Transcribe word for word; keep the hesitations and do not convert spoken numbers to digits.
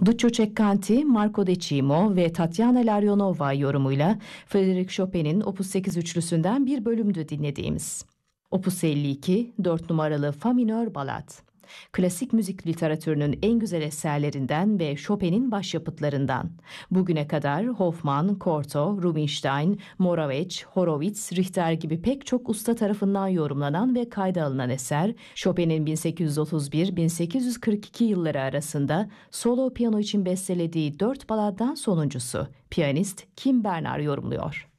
Duccio Ceccanti, Marco Decimo ve Tatyana Larionova yorumuyla Frédéric Chopin'in Opus sekiz üçlüsünden bir bölümdü dinlediğimiz. Opus elli iki, dört numaralı Fa minör Balat. Klasik müzik literatürünün en güzel eserlerinden ve Chopin'in başyapıtlarından. Bugüne kadar Hoffman, Cortot, Rubinstein, Moravec, Horowitz, Richter gibi pek çok usta tarafından yorumlanan ve kayda alınan eser, Chopin'in bin sekiz yüz otuz bir - bin sekiz yüz kırk iki yılları arasında solo piyano için bestelediği dört baladdan sonuncusu. Piyanist Kim Bernard yorumluyor.